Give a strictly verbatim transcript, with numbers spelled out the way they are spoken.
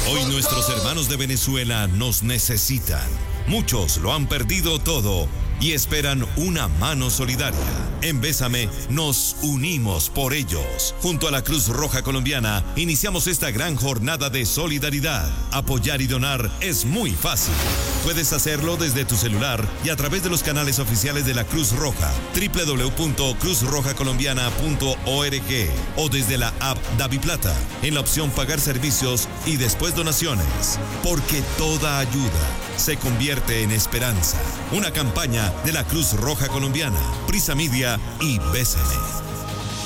Hoy nuestros hermanos de Venezuela nos necesitan. Muchos lo han perdido todo y esperan una mano solidaria. En Bésame nos unimos por ellos. Junto a la Cruz Roja Colombiana iniciamos esta gran jornada de solidaridad. Apoyar y donar es muy fácil. Puedes hacerlo desde tu celular y a través de los canales oficiales de la Cruz Roja, doble u doble u doble u punto cruz roja colombiana punto org, o desde la app DaviPlata en la opción Pagar servicios y después donaciones. Porque toda ayuda se convierte en esperanza. Una campaña de la Cruz Roja Colombiana, Prisa Media y Bésame.